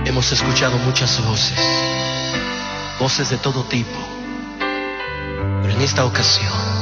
Hemos escuchado muchas voces de todo tipo, pero en esta ocasión